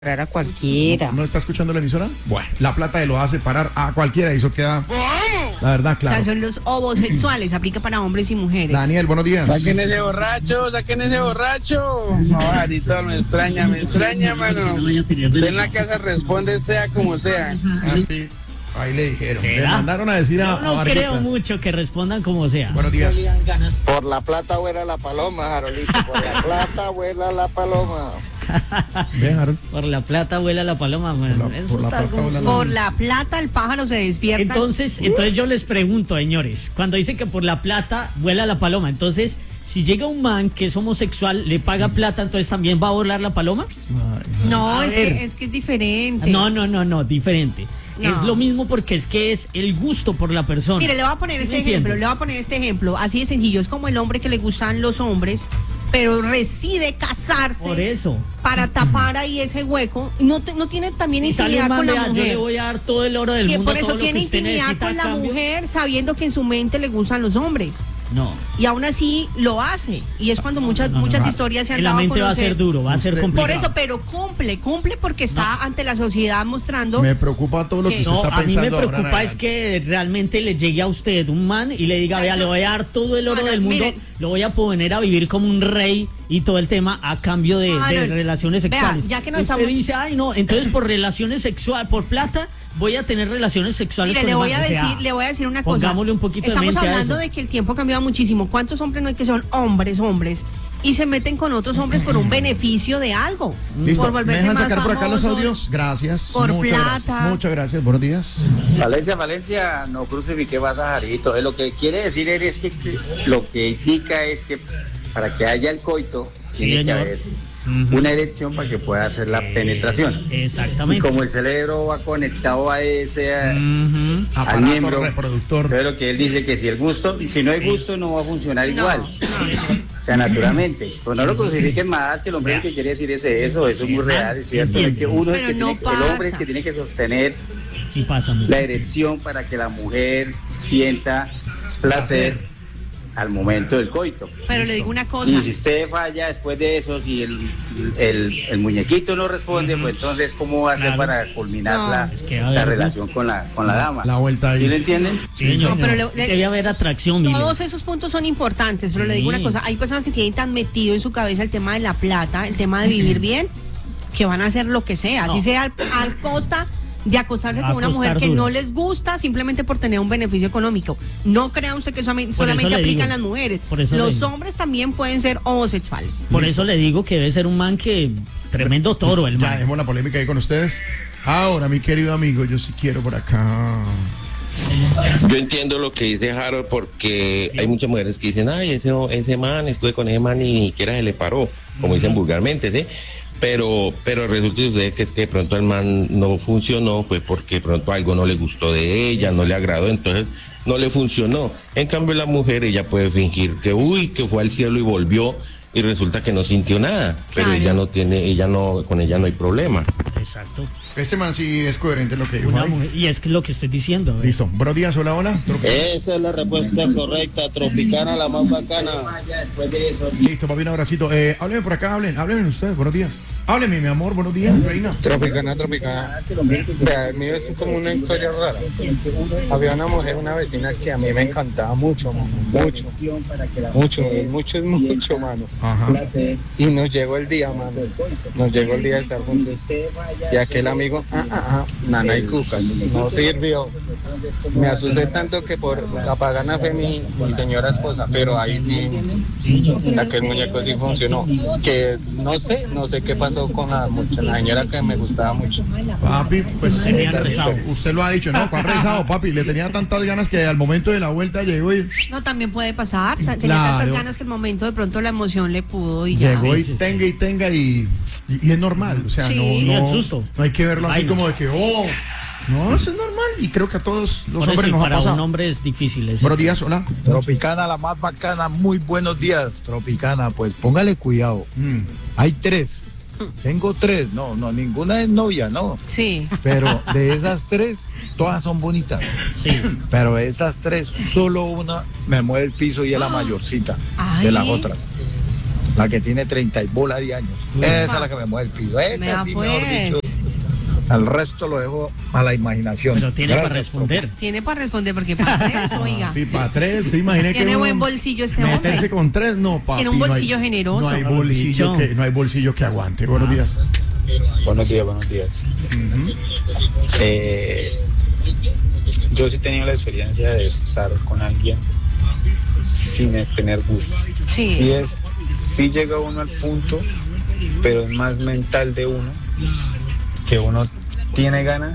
A cualquiera. ¿No está escuchando la emisora? Bueno, la plata lo hace parar a cualquiera y eso queda, la verdad, claro. O sea, son los homosexuales, aplica para hombres y mujeres. Daniel, buenos días. Saquen ese borracho, saquen ese borracho. No, Aristóteles, me extraña, mano. Usted en la casa responde sea como sea. Sí. Ahí le dijeron. ¿Será? Le mandaron a decir a No Varguitas. creo mucho que respondan como sea. Buenos días. Por la plata vuela la paloma, Jarolito. Por la plata vuela la paloma. Bien, Harold. Por la plata vuela la paloma. Bueno, eso por la está plata como- vuela la- Por la plata el pájaro se despierta. Entonces yo les pregunto, señores, cuando dice que por la plata vuela la paloma, entonces, si llega un man que es homosexual, le paga plata, entonces también va a volar la paloma? No, A es ver. que es diferente. No, diferente. No. Es lo mismo porque es que es el gusto por la persona. Mire, le voy a poner ¿Sí este me entiende? ejemplo, le voy a poner este ejemplo. Así de sencillo, es como el hombre que le gustan los hombres, pero decide casarse Por eso. para tapar ahí ese hueco. Y no tiene también Si sale intimidad un man, con la vea, yo le mujer. voy a dar todo el oro del Que mundo. por eso todo lo tiene que usted intimidad necesita con a la cambio. mujer, sabiendo que en su mente le gustan los hombres. No. Y aún así lo hace. Y es cuando muchas no. historias se han En dado la a mente va a conocer. ser duro, va a ser Usted- complicado. Por eso, pero cumple porque está ante la sociedad mostrando. Me preocupa todo lo que ¿Qué? usted No, está a mí pensando. me ahora en preocupa es adelante. que realmente le llegue a usted un man y le diga, vea, le voy a dar todo el oro No, del mundo, miren. lo voy a poner a vivir como un rey y todo el tema a cambio de No, relaciones vea, sexuales. ya que nos usted estamos- dice, ay no, entonces por relaciones sexuales, por plata, voy a tener relaciones sexuales Mire, con le el voy man. a O sea, decir, le voy a decir una cosa. pongámosle un poquito de Estamos mente a hablando eso. de que el tiempo ha cambiado muchísimo. ¿Cuántos hombres no hay que son hombres y se meten con otros hombres por un beneficio de algo? Listo, Por ¿me volverse dejan más sacar por acá los famosos. audios? Gracias. Por muchas plata. gracias. Muchas gracias. Buenos días. Valencia, no crucifique más a Jarito. Lo que quiere decir él es que lo que indica es que para que haya el coito, Sí, tiene que señor. haber una erección para que pueda hacer la penetración. Y Exactamente. como el cerebro va conectado a ese Ujú. al Aparato miembro, reproductor. entonces lo que él dice que si el gusto, si no hay gusto no va a funcionar No, igual. O sea, naturalmente. Pues no lo crucifiquen más, que el hombre lo que quiere decir es eso es muy real, es cierto. Es que uno es el, Pero que no tiene, el hombre es pasa. el que tiene que sostener Sí pasa mucho. la erección para que la mujer sienta placer al momento del coito. Pero le digo una cosa. Y si usted falla después de eso, si el muñequito no responde, pues entonces ¿cómo va a hacer Claro. para culminar No. la, Es que va a la haber relación con la dama? La vuelta ahí. ¿Sí lo entienden? Sí, señor. No, pero Debe haber atracción, mire. Todos esos puntos son importantes, pero le digo Sí. una cosa, hay personas que tienen tan metido en su cabeza el tema de la plata, el tema de vivir bien, que van a hacer lo que sea, así No. sea al costa de acostarse Va a con una mujer costar que duro. no les gusta simplemente por tener un beneficio económico. No crea usted que solamente le aplican digo. las mujeres. Por eso le Los digo. hombres también pueden ser homosexuales. Por eso le digo que debe ser un man que tremendo toro el Ya man. dejemos la polémica ahí con ustedes. Ahora, mi querido amigo, yo sí quiero por acá. Yo entiendo lo que dice Harold porque hay muchas mujeres que dicen, ay, ese man, estuve con ese man y ni siquiera se le paró, como dicen vulgarmente, ¿sí? Pero resulta suceder que es que de pronto el man no funcionó, fue porque de pronto algo no le gustó de ella, no le agradó, entonces no le funcionó. En cambio la mujer, ella puede fingir que, que fue al cielo y volvió y resulta que no sintió nada, pero Claro. con ella no hay problema. Exacto. Este man sí es coherente en lo que dijo. Una ahí. mujer- y es que lo que estoy diciendo. Listo. Buenos días, hola, hola. Esa es la respuesta correcta, Tropicana la más bacana. Listo, papi, un abracito. Háblenme por acá, háblenme ustedes, buenos días. Háblenme, mi amor, buenos días, reina. Tropicana. Vea, el mío es como una historia rara. Había una mujer, una vecina que a mí me encantaba mucho, mano. Mucho es mucho, mano. Ajá. Y nos llegó el día, mano. Nos llegó el día de estar juntos. Y aquel amigo, nana y cucas, no sirvió. Me asusté tanto que por la pagana fue mi señora esposa, pero ahí sí, aquel muñeco sí funcionó. Que no sé qué pasó con la señora que me gustaba mucho. Papi, pues Tenían rezado. usted lo ha dicho, ¿no? ¿Cuál rezado, papi? Le tenía tantas ganas que al momento de la vuelta llegó y No, también puede pasar. Tenía Claro. tantas ganas que el momento de pronto la emoción le pudo y ya. llegó y Sí, sí, tenga y es normal. O sea, Sí. no, el susto. no hay que verlo así Ay, no. como de que, no, eso es normal. Y creo que a todos los Por eso, hombres y nos ha para un pasado. hombre es difícil. Es Buenos días, hola. Tropicana, la más bacana, muy buenos días, Tropicana, pues póngale cuidado. Hay 3. Tengo 3, no, ninguna es novia, no. Sí. Pero de esas 3, todas son bonitas. Sí. Pero de esas 3, solo una me mueve el piso y es la mayorcita Ay. de las otras. La que tiene 30 y bola de años. Esa es la que me mueve el pido. Esa sí, mejor dicho. Al resto lo dejo a la imaginación. Pero tiene Gracias, para responder. Tiene para responder, porque para tres, oiga. Y para 3, ¿te imaginas que Tiene buen bolsillo este meterse hombre. con 3? No, papi. Tiene un bolsillo no hay, generoso. No hay bolsillo que aguante. Buenos días. Buenos días. Yo sí he tenido la experiencia de estar con alguien sin tener gusto. Sí. Sí llega uno al punto, pero es más mental de uno, que uno tiene ganas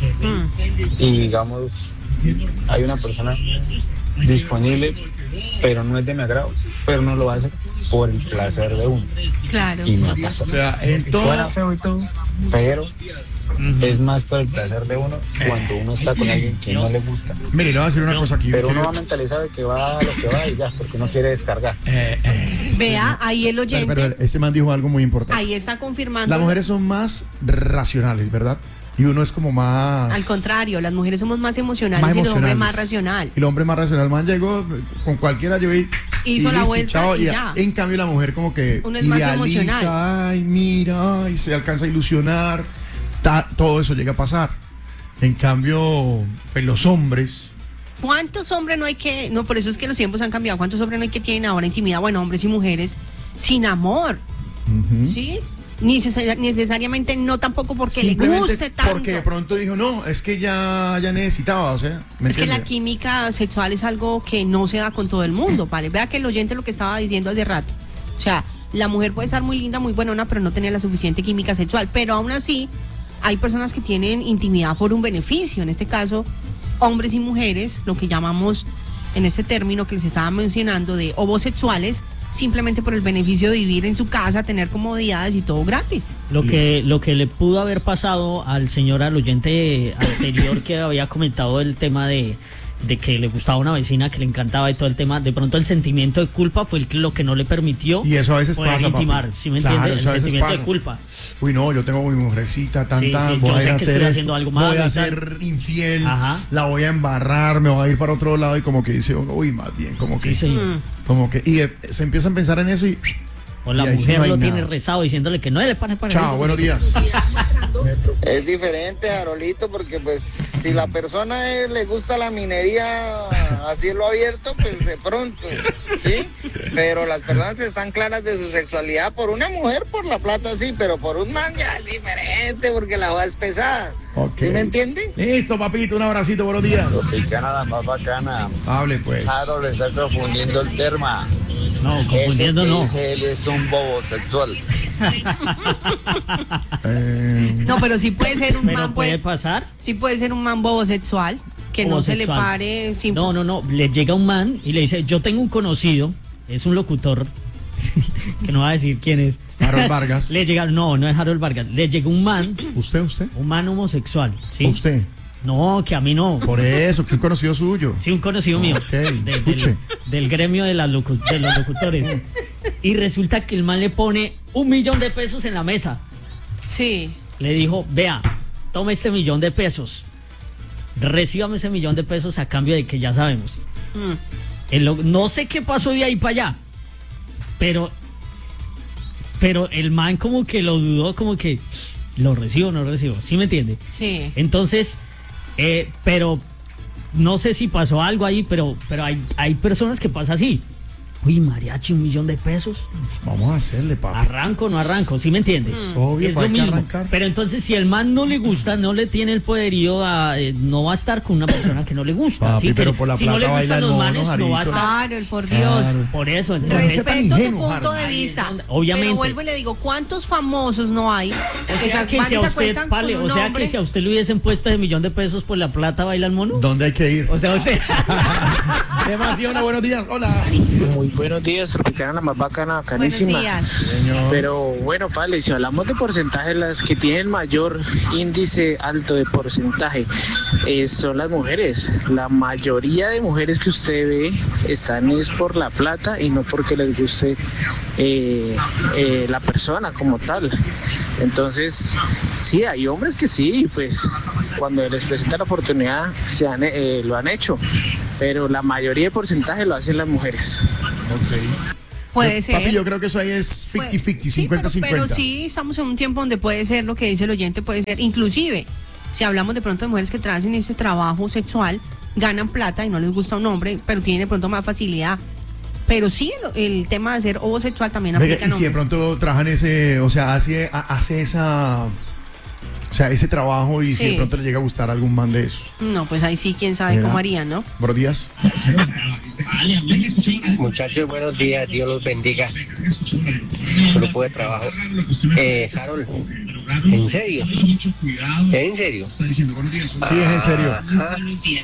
y digamos hay una persona disponible, pero no es de mi agrado, pero no lo hace por el placer de uno. Claro. Y me pasa. O sea, entonces... Suena feo y todo, pero es más por el placer de uno cuando uno está con alguien que no le gusta. Mire, le voy a decir una cosa aquí. Pero uno va mentalizado de que va a lo que va y ya, porque no quiere descargar. Vea, ahí el oyente. Pero ese man dijo algo muy importante. Ahí está confirmando. Las mujeres son más racionales, ¿verdad? Y uno es como más... Al contrario, las mujeres somos más emocionales y el hombre más racional. Y el hombre más racional. El man llegó con cualquiera, yo vi... Hizo la vuelta y ya. En cambio la mujer como que uno es más emocional. Ay, mira, y se alcanza a ilusionar. Todo eso llega a pasar. En cambio, pues los hombres... ¿Cuántos hombres no hay que...? No, por eso es que los tiempos han cambiado. ¿Cuántos hombres no hay que tienen ahora intimidad? Bueno, hombres y mujeres sin amor. ¿Sí? Ni necesariamente no tampoco porque le guste tanto. Porque de pronto dijo, no, es que ya necesitaba, o sea, ¿me es entiende? que la química sexual es algo que no se da con todo el mundo, ¿vale? Vea que el oyente lo que estaba diciendo hace rato. O sea, la mujer puede estar muy linda, muy buenona, pero no tener la suficiente química sexual. Pero aún así, hay personas que tienen intimidad por un beneficio. En este caso, hombres y mujeres, lo que llamamos en este término que les estaba mencionando de homosexuales, simplemente por el beneficio de vivir en su casa, tener comodidades y todo gratis. Lo que le pudo haber pasado al oyente anterior que había comentado el tema de que le gustaba una vecina, que le encantaba y todo el tema, de pronto el sentimiento de culpa fue lo que no le permitió y eso a veces poder pasa, intimar, papi. ¿sí me Claro, entiende? eso a El veces sentimiento pasa. de culpa. Uy, no, yo tengo mi mujercita, Sí, voy yo a sé ir a que hacer estoy esto, haciendo algo malo voy a y tal. ser infiel, Ajá. la voy a embarrar, me voy a ir para otro lado y como que dice, uy, más bien, como que, Sí, como que, y se empiezan a pensar en eso y... O la y ahí sí mujer no hay lo nada. tiene rezado diciéndole que no le pare para Chao, buenos días. Es diferente, Jarolito, porque pues si la persona le gusta la minería a cielo abierto, pues de pronto, ¿sí? Pero las personas que están claras de su sexualidad por una mujer, por la plata sí, pero por un man ya es diferente, porque la va es pesada. Okay. ¿Sí me entiende? Listo, papito, un abracito, buenos días. Tropicana, la más bacana. Hable pues. Harold está confundiendo el terma. No, confundiendo Ese que no. dice él es un bobo sexual. No, pero sí puede ser un Pero man, puede pasar. sí puede ser un man bobo sexual, que no se le Homosexual. pare sin... No, le llega un man y le dice, yo tengo un conocido, es un locutor, que no va a decir quién es. Harold Vargas. Le llega, no es Harold Vargas, le llega un man, ¿Usted? un man homosexual, ¿sí? ¿Usted? No, que a mí no. Por eso, que un conocido suyo. Sí, un conocido mío. Ok, escuche. Del gremio de los locutores. Y resulta que el man le pone $1.000.000 en la mesa. Sí. Le dijo, vea, tome este $1.000.000. Recíbame ese $1.000.000 a cambio de que ya sabemos. No sé qué pasó de ahí para allá. Pero el man como que lo dudó, como que lo recibo o no recibo. ¿Sí me entiende? Sí. Entonces, pero no sé si pasó algo ahí, pero hay personas que pasa así. Uy, mariachi, $1.000.000. Vamos a hacerle, papi. ¿Arranco o no arranco? ¿Sí me entiendes? Obvio, es hay lo que mismo. arrancar. Pero entonces, si el man no le gusta, no le tiene el poderío, no va a estar con una persona que no le gusta. Papi, ¿sí? pero Que por la si no le plata baila gustan el los mono, manes, no va a Jarito. estar. Claro, por Dios. Claro. Por eso, No, entonces, ese tan Respeto tu ingenuo, punto Harold. de vista. Obviamente. Pero vuelvo y le digo, ¿cuántos famosos no hay? o sea que si a usted, que si a usted le hubiesen puesto ese $1.000.000 por la plata, baila el mono. ¿Dónde hay que ir? O sea, usted. Demasiado, buenos días, hola. Muy buenos días, Tropicana, la más bacana, Buenos bacanísima. días. Señor. Pero bueno, Pale, si hablamos de porcentaje, las que tienen mayor índice alto de porcentaje son las mujeres. La mayoría de mujeres que usted ve están es por la plata y no porque les guste la persona como tal. Entonces, sí, hay hombres que sí, pues cuando les presenta la oportunidad lo han hecho, pero la mayoría de porcentaje lo hacen las mujeres. Ok. Puede ser. Papi, yo creo que eso ahí es 50-50, Sí, 50-50. pero sí estamos en un tiempo donde puede ser lo que dice el oyente, puede ser. Inclusive, si hablamos de pronto de mujeres que hacen este trabajo sexual, ganan plata y no les gusta un hombre, pero tienen de pronto más facilidad. Pero sí, el tema de ser homosexual también Venga, aplica y en si de hombres. pronto trabajan ese, o sea, hace esa, o sea, ese trabajo y si de Sí. pronto le llega a gustar algún man de esos. No, pues ahí sí, quién sabe Mira. cómo harían, ¿no? Buenos días. Muchachos, buenos días, Dios los bendiga. Grupo de trabajo. Harold, ¿en serio? ¿En serio? Sí, es en serio. Ajá.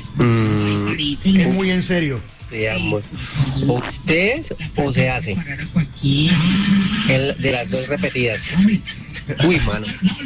Es muy en serio. Digamos, ¿usted es o se hace? De las dos repetidas. Uy, mano.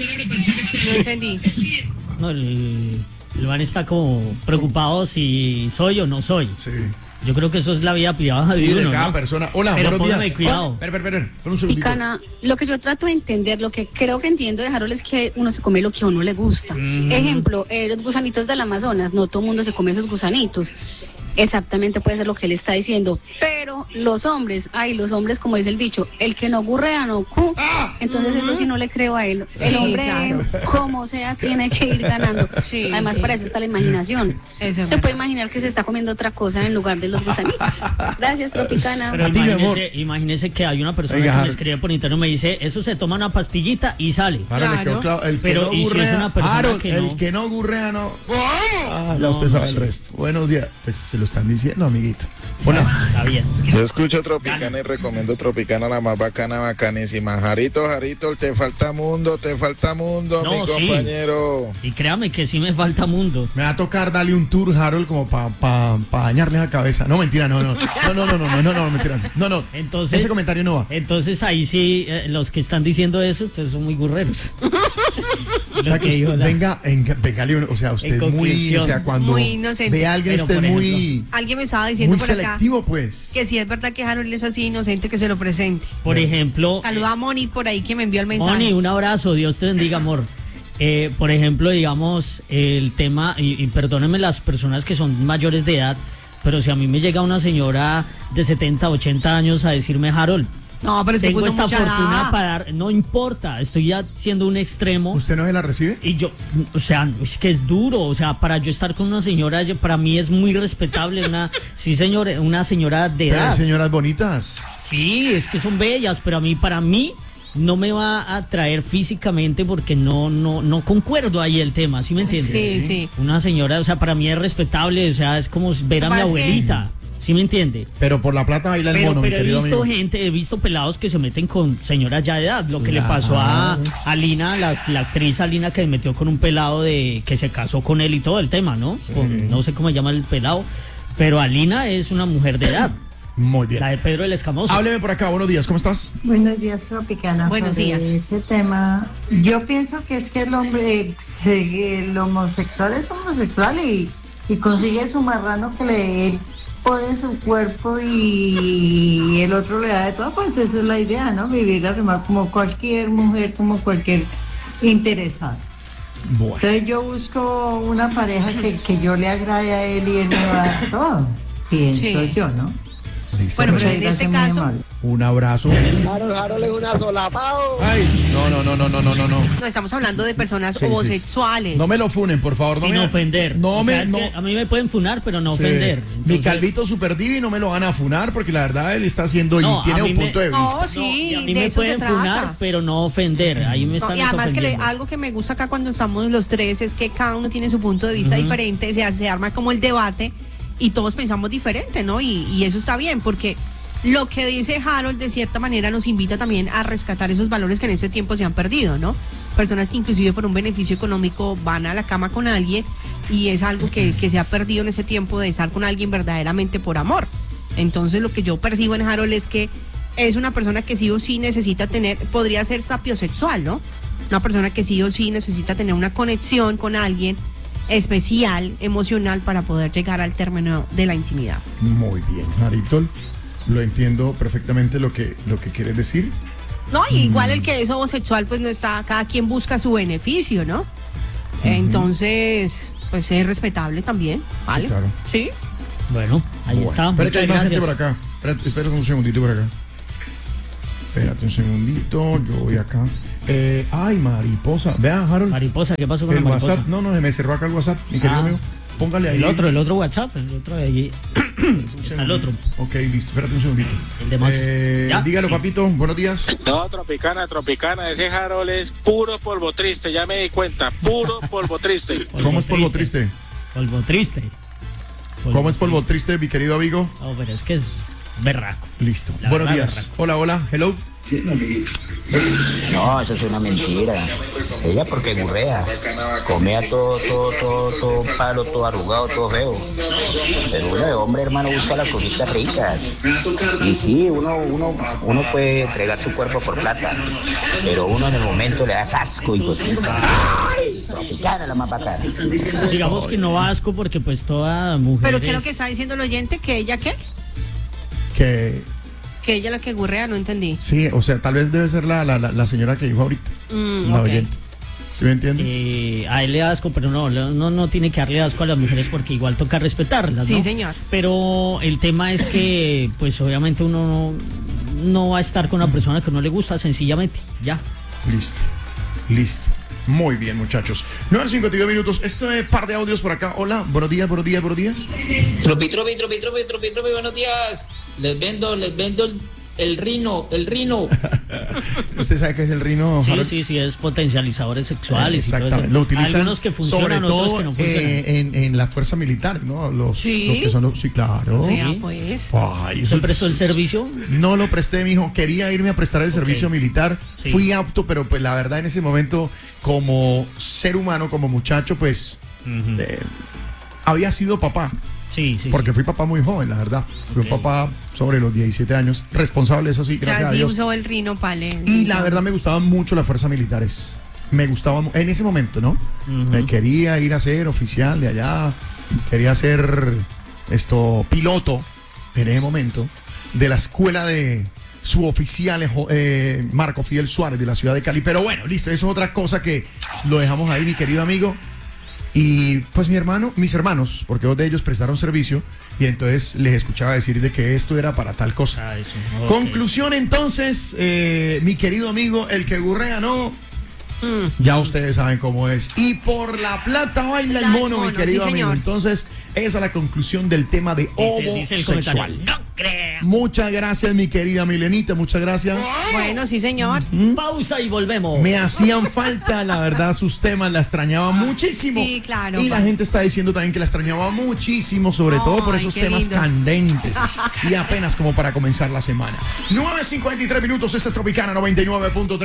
No entendí. No, el man está como preocupado si soy o no soy. Sí. Yo creo que eso es la vida privada Sí, de uno, de cada ¿no? persona. Hola, Pero buenos póngame días. cuidado. Espera, pon un segundito. Picana, lo que yo trato de entender, lo que creo que entiendo de Harold es que uno se come lo que a uno le gusta. Ejemplo, los gusanitos del Amazonas, no todo el mundo se come esos gusanitos. Exactamente puede ser lo que él está diciendo. Pero los hombres, como dice el dicho, el que no gurrea no cu. Entonces eso sí no le creo a él. El Sí, hombre, claro. como sea, tiene que ir ganando. Sí, Además, sí. para eso está la imaginación. Eso es Se puede verdad. imaginar que se está comiendo otra cosa en lugar de los gusanitos. Gracias, Tropicana. Pero A ti, mi amor. imagínese que hay una persona Venga, que me Harold. escribe por internet y me dice, eso se toma una pastillita y sale. Ahora le quedó Claro. claro. El que Pero, no ¿y si es gurrea, una persona Harold, que no? el que no gurrea no. Ya No, usted sabe no el sé. resto. Buenos días. Pues se lo están diciendo, amiguito. Hola. Está bien. Yo escucho Tropicana y recomiendo Tropicana, la más bacana, bacanísima. Jarito, te falta mundo, No, mi sí. compañero. Y créame que sí me falta mundo. Me va a tocar darle un tour, Harold, como para dañarle la cabeza. No, mentira, no, mentira. No. Entonces, Ese comentario no va. Entonces ahí sí, los que están diciendo eso, ustedes son muy gurreros. O sea, que pégale, o sea, usted En muy, conclusión. o sea, cuando Muy inocente. ve a alguien, Pero, usted por muy, Alguien me estaba diciendo muy por acá selectivo, pues. que si es verdad que Harold es así inocente, que se lo presente. Por ejemplo, Saluda a Moni por ahí que me envió el mensaje. Moni, un abrazo, Dios te bendiga, amor. Por ejemplo, digamos, el tema, y perdónenme las personas que son mayores de edad, pero si a mí me llega una señora de 70, 80 años a decirme, Harold, No, pero es que tengo puso esta mucha fortuna edad. para dar, no importa, estoy ya siendo un extremo. ¿Usted no se la recibe? Y yo, o sea, es que es duro, o sea, para yo estar con una señora, para mí es muy respetable, sí señor, una señora de Pero hay edad. señoras bonitas. Sí, es que son bellas, pero para mí no me va a atraer físicamente porque no concuerdo ahí el tema, ¿sí me entiendes? Sí, sí. Una señora, o sea, para mí es respetable, o sea, es como ver a mi Pasa que- abuelita, ¿sí me entiende? Pero por la plata baila el mono, mi Pero he querido visto amigo. he visto pelados que se meten con señoras ya de edad, lo que le pasó a Lina, la actriz Alina que se metió con un pelado que se casó con él y todo el tema, ¿no? No sé cómo se llama el pelado, pero Alina es una mujer de edad. Muy bien. La de Pedro el Escamoso. Hábleme por acá, buenos días, ¿cómo estás? Buenos días, Tropicana. Buenos Sobre días. ese tema, yo pienso que es que el hombre, el homosexual es homosexual y consigue su marrano que él pone su cuerpo y el otro le da de todo, pues esa es la idea, ¿no? Vivir arrimar como cualquier mujer, como cualquier interesado. Bueno. Entonces yo busco una pareja que yo le agrade a él y él me va a dar todo, pienso Sí. yo, ¿no? Listo. Bueno, pero Muchas en este gracias, muy caso, amable. Un abrazo. Harold es una solapao. Ay, no. no estamos hablando de personas Sí, sí. homosexuales. No me lo funen, por favor. No Sin me, ofender. No O sea, me, es no. que a mí me pueden funar, pero no Sí. ofender. Mi Entonces, calvito super divi no me lo van a funar porque la verdad él está haciendo No, y tiene a mí un punto de No, vista. sí, y a mí de me eso se pueden trata. funar, pero no ofender. Ahí me No, están y además que ofendiendo. algo que me gusta acá cuando estamos los tres es que cada uno tiene su punto de vista diferente, se arma como el debate y todos pensamos diferente, ¿no? Y eso está bien porque lo que dice Harold de cierta manera nos invita también a rescatar esos valores que en este tiempo se han perdido, ¿no? Personas que inclusive por un beneficio económico van a la cama con alguien y es algo que se ha perdido en ese tiempo de estar con alguien verdaderamente por amor. Entonces lo que yo percibo en Harold es que es una persona que sí o sí necesita tener, podría ser sapiosexual, ¿no? Una persona que sí o sí necesita tener una conexión con alguien especial, emocional, para poder llegar al término de la intimidad. Muy bien, Haritol. Lo entiendo perfectamente lo que quieres decir. No, y igual el que es homosexual, pues no está, cada quien busca su beneficio, ¿no? Entonces, pues es respetable también, ¿vale? Sí, claro. Sí. Bueno, ahí Bueno. está. Espera que hay Muchas más gente gracias. por acá. Espera un segundito por acá. Espérate un segundito, yo voy acá. Ay, mariposa. Vean, Harold. Mariposa, ¿qué pasó con el la mariposa? WhatsApp. No, se me cerró acá el WhatsApp, mi querido amigo. Póngale ahí. El otro WhatsApp, el otro de allí. Está el otro. Ok, listo, espérate un segundito. El de más. Dígalo, papito, buenos días. No, Tropicana, ese Harold es puro polvo triste, ya me di cuenta, puro polvo triste. ¿Cómo es polvo triste? Polvo triste. ¿Cómo es polvo triste, mi querido amigo? No, pero es que es berraco. Listo. Buenos días. Berraco. Hola, hello. No, eso es una mentira. Ella porque gurrea. Comea todo palo, todo arrugado, todo feo. Pero uno de hombre, hermano, busca las cositas ricas. Y sí, uno puede entregar su cuerpo por plata. Pero uno en el momento le da asco, hijo de puta. Tropicana la más bacana. Digamos que no asco porque pues toda mujer. ¿Pero qué es lo que está diciendo el oyente? ¿Que ella qué? Que ella la que gurrea, no entendí. sí, o sea, tal vez debe ser la señora que dijo ahorita. La oyente. ¿Sí me entiende? A él le da asco, pero no tiene que darle asco a las mujeres porque igual toca respetarlas, ¿no? Sí, señor. Pero el tema es que, pues obviamente uno no va a estar con una persona que no le gusta, sencillamente, ya. Listo. Muy bien, muchachos. 9:52 minutos. Par de audios por acá. Hola, buenos días. Tropi, buenos días. Les vendo el rino. ¿Usted sabe qué es el rino? Sí, es potencializadores sexuales. Exactamente. Lo utilizan algunos que funcionan, sobre todo otros que no funcionan. en la fuerza militar, ¿no? Los que son sí, claro. Sí, pues. Ay, ¿Usted prestó el servicio? No lo presté, mijo. Quería irme a prestar el servicio militar. Sí. Fui apto, pero pues la verdad en ese momento, como ser humano, como muchacho, pues había sido papá. Sí. Porque fui papá muy joven, la verdad. Fui un papá sobre los 17 años, responsable, eso sí, gracias a Dios. usó el rino, pale. Y la verdad me gustaban mucho las fuerzas militares. Me gustaban en ese momento, ¿no? Me quería ir a ser oficial de allá. Quería ser piloto en ese momento de la escuela de suboficiales Marco Fidel Suárez de la ciudad de Cali. Pero bueno, listo, eso es otra cosa que lo dejamos ahí, mi querido amigo. Y pues mis hermanos, porque dos de ellos prestaron servicio y entonces les escuchaba decir de que esto era para tal cosa. Conclusión entonces, mi querido amigo, el que gurrea no, ya ustedes saben cómo es. Y por la plata baila el mono, mi querido amigo. Entonces, esa es la conclusión del tema de homosexual. No creo. Muchas gracias, mi querida Milenita, muchas gracias. Bueno, sí, señor. Pausa y volvemos. Me hacían falta, la verdad, sus temas, la extrañaba muchísimo. Sí, claro. Y la gente está diciendo también que la extrañaba muchísimo, sobre todo por esos temas lindos. candentes. Y apenas como para comenzar la semana. 9:53 minutos, esta es Tropicana 99.3.